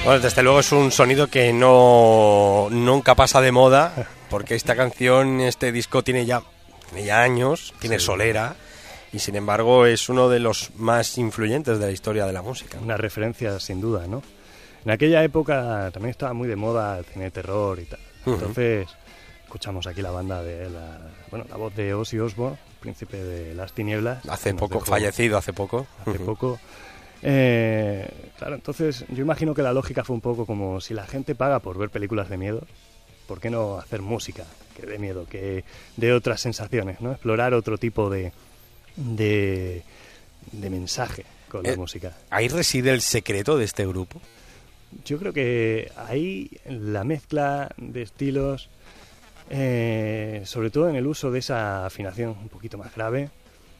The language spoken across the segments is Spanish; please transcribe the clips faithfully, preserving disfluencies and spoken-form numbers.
Bueno, desde luego es un sonido que no nunca pasa de moda, porque esta canción, este disco tiene ya, tiene ya años, tiene sí. solera, y sin embargo es uno de los más influyentes de la historia de la música. Una referencia sin duda, ¿no? En aquella época también estaba muy de moda el cine de terror y tal. Uh-huh. Entonces escuchamos aquí la banda de la, bueno, la voz de Ozzy Osbourne, príncipe de las tinieblas. Hace poco, dejó, fallecido hace poco. Hace uh-huh. poco. Eh, claro, entonces yo imagino que la lógica fue un poco como si la gente paga por ver películas de miedo, ¿por qué no hacer música que dé miedo, que dé otras sensaciones, ¿no? Explorar otro tipo de, de, de mensaje con la eh, música. ¿Ahí reside el secreto de este grupo? Yo creo que ahí la mezcla de estilos, eh, sobre todo en el uso de esa afinación un poquito más grave,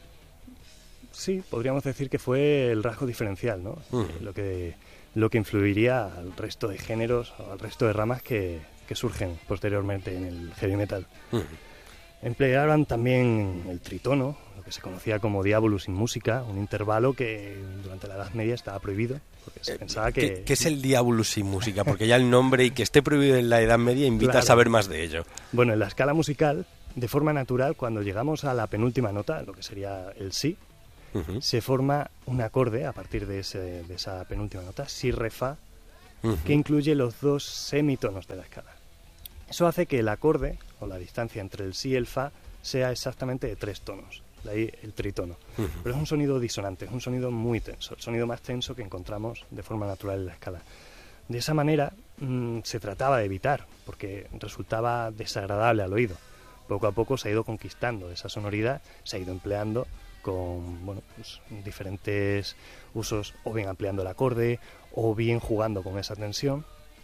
sí, podríamos decir que fue el rasgo diferencial, ¿no? Uh-huh. Lo que lo que influiría al resto de géneros o al resto de ramas que, que surgen posteriormente en el heavy metal. Uh-huh. Empleaban también el tritono, lo que se conocía como diabolus in musica, un intervalo que durante la Edad Media estaba prohibido, porque se eh, pensaba que... ¿Qué, ¿Qué es el diabolus in musica? Porque ya el nombre y que esté prohibido en la Edad Media invita claro. a saber más de ello. Bueno, en la escala musical, de forma natural, cuando llegamos a la penúltima nota, lo que sería el si, uh-huh. se forma un acorde a partir de, ese, de esa penúltima nota, si, re, fa, uh-huh. que incluye los dos semitonos de la escala. Eso hace que el acorde, o la distancia entre el si y el fa, sea exactamente de tres tonos, de ahí el tritono. Uh-huh. Pero es un sonido disonante, es un sonido muy tenso, el sonido más tenso que encontramos de forma natural en la escala. De esa manera mmm, se trataba de evitar, porque resultaba desagradable al oído. Poco a poco se ha ido conquistando esa sonoridad, se ha ido empleando con bueno, pues, diferentes usos, o bien ampliando el acorde, o bien jugando con esa tensión.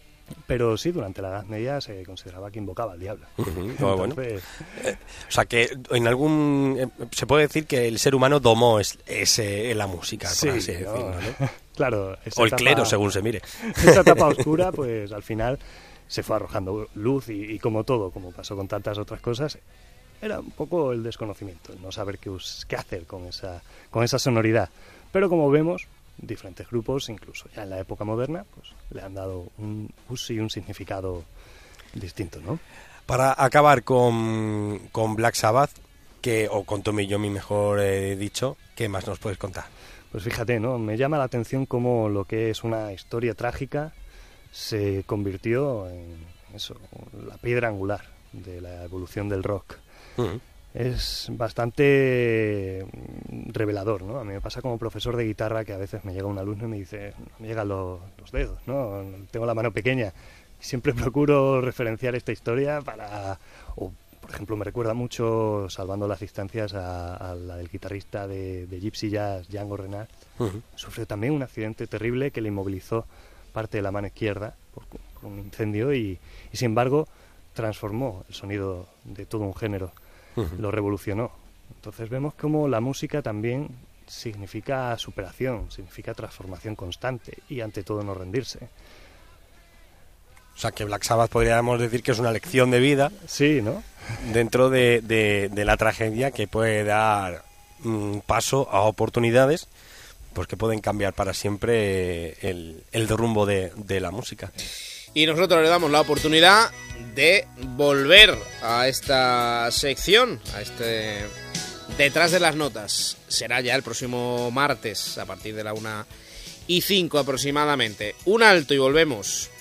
Pero sí, durante la Edad Media se consideraba que invocaba al diablo. Uh-huh. Entonces, bueno. eh, o sea que en algún eh, se puede decir que el ser humano domó es, ese, la música, sí, por así no, decirlo, ¿no? Claro. O el etapa, clero, según se mire. Esa etapa oscura, pues al final se fue arrojando luz y, y como todo, como pasó con tantas otras cosas, era un poco el desconocimiento, no saber qué, qué hacer con esa, con esa sonoridad. Pero como vemos, diferentes grupos, incluso ya en la época moderna, pues le han dado un uso y un significado distinto, ¿no? Para acabar con, con Black Sabbath, que, o con Tommy Yomi, mejor eh, dicho, ¿qué más nos puedes contar? Pues fíjate, ¿no? Me llama la atención cómo lo que es una historia trágica se convirtió en eso, la piedra angular de la evolución del rock. Uh-huh. Es bastante revelador, ¿no? A mí me pasa como profesor de guitarra que a veces me llega un alumno y me dice, no me llegan los, los dedos, ¿no? Tengo la mano pequeña. Siempre procuro referenciar esta historia para... O, por ejemplo, me recuerda mucho, salvando las distancias, a, a la del guitarrista de, de Gypsy Jazz, Django Reinhardt. Uh-huh. Sufrió también un accidente terrible que le inmovilizó parte de la mano izquierda por, por un incendio y, y, sin embargo, transformó el sonido de todo un género. Uh-huh. Lo revolucionó. Entonces vemos cómo la música también significa superación, significa transformación constante y ante todo no rendirse. O sea que Black Sabbath podríamos decir que es una lección de vida. Sí, ¿no? Dentro de, de, de la tragedia que puede dar mm, paso a oportunidades pues que pueden cambiar para siempre el, el rumbo de, de la música. Y nosotros le damos la oportunidad de volver a esta sección, a este Detrás de las Notas. Será ya el próximo martes, a partir de la una y cinco aproximadamente. Un alto y volvemos.